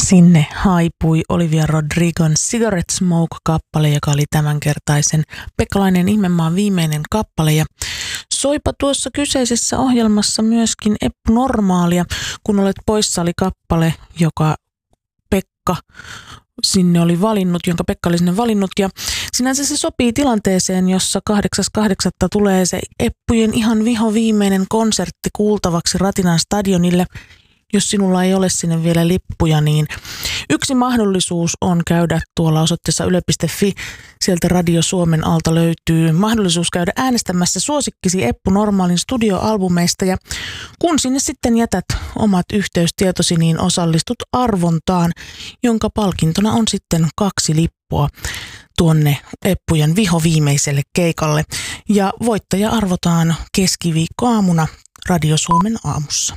Sinne haipui Olivia Rodrigon Cigarette Smoke-kappale, joka oli tämänkertaisen Pekkalainen Ihmemaan viimeinen kappale. Ja soipa tuossa kyseisessä ohjelmassa myöskin Eppu Normaalia, kun olet poissa oli kappale, joka Pekka sinne oli valinnut, jonka Pekka oli sinne valinnut. Ja sinänsä se sopii tilanteeseen, jossa 8.8. tulee se Eppujen ihan vihoviimeinen konsertti kuultavaksi Ratinan stadionille. Jos sinulla ei ole sinne vielä lippuja, niin yksi mahdollisuus on käydä tuolla osoitteessa yle.fi. Sieltä Radio Suomen alta löytyy mahdollisuus käydä äänestämässä suosikkisi Eppu Normaalin studioalbumeista. Ja kun sinne sitten jätät omat yhteystietosi, niin osallistut arvontaan, jonka palkintona on sitten 2 lippua tuonne Eppujen vihoviimeiselle keikalle. Ja voittaja arvotaan keskiviikkoaamuna Radio Suomen aamussa.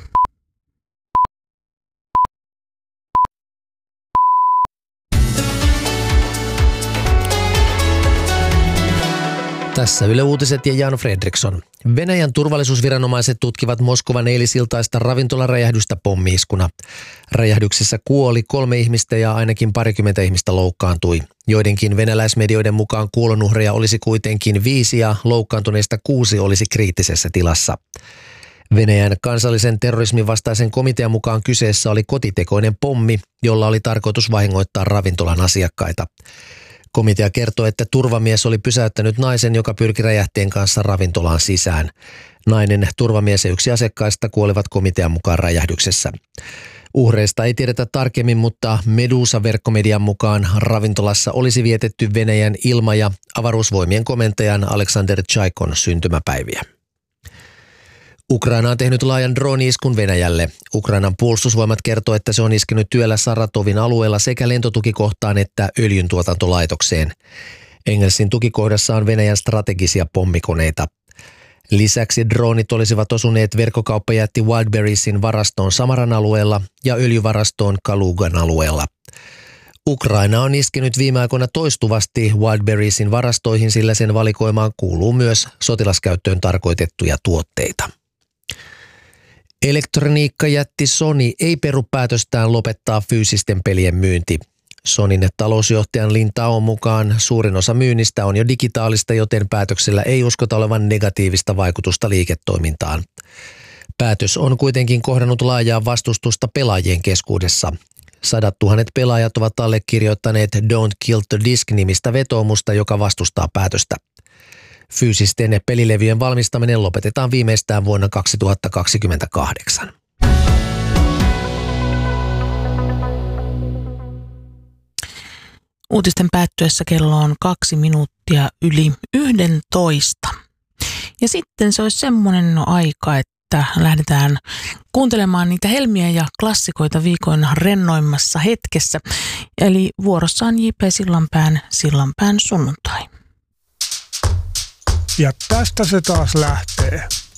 Tässä Yle Uutiset ja Jan Fredriksson. Venäjän turvallisuusviranomaiset tutkivat Moskovan eilisiltaista ravintolaräjähdystä pommi-iskuna. Räjähdyksessä kuoli 3 ihmistä ja ainakin 20 ihmistä loukkaantui. Joidenkin venäläismedioiden mukaan kuolonuhreja olisi kuitenkin 5 ja loukkaantuneista 6 olisi kriittisessä tilassa. Venäjän kansallisen terrorismin vastaisen komitean mukaan kyseessä oli kotitekoinen pommi, jolla oli tarkoitus vahingoittaa ravintolan asiakkaita. Komitea kertoi, että turvamies oli pysäyttänyt naisen, joka pyrki räjähteen kanssa ravintolaan sisään. Nainen, turvamies ja 1 asiakkaista kuolivat komitean mukaan räjähdyksessä. Uhreista ei tiedetä tarkemmin, mutta Medusa-verkkomedian mukaan ravintolassa olisi vietetty Venäjän ilma- ja avaruusvoimien komentajan Aleksander Tsaikon syntymäpäiviä. Ukraina on tehnyt laajan drone-iskun Venäjälle. Ukrainan puolustusvoimat kertoo, että se on iskenyt yöllä Saratovin alueella sekä lentotukikohtaan että öljyntuotantolaitokseen. Engelsin tukikohdassa on Venäjän strategisia pommikoneita. Lisäksi droonit olisivat osuneet verkkokauppajätti Wildberriesin varastoon Samaran alueella ja öljyvarastoon Kalugan alueella. Ukraina on iskenyt viime aikoina toistuvasti Wildberriesin varastoihin, sillä sen valikoimaan kuuluu myös sotilaskäyttöön tarkoitettuja tuotteita. Elektroniikkajätti Sony ei peru päätöstään lopettaa fyysisten pelien myynti. Sonyn talousjohtajan Lin Taon mukaan suurin osa myynnistä on jo digitaalista, joten päätöksellä ei uskota olevan negatiivista vaikutusta liiketoimintaan. Päätös on kuitenkin kohdannut laajaa vastustusta pelaajien keskuudessa. 100 000 pelaajat ovat allekirjoittaneet Don't Kill the Disc-nimistä vetoomusta, joka vastustaa päätöstä. Fyysisten pelilevyjen valmistaminen lopetetaan viimeistään vuonna 2028. Uutisten päättyessä kello on 2 minuuttia yli 11. Ja sitten se olisi semmoinen aika, että lähdetään kuuntelemaan niitä helmiä ja klassikoita viikon rennoimmassa hetkessä. Eli vuorossa on J.P. Sillanpään sunnuntai. Ja tästä se taas lähtee.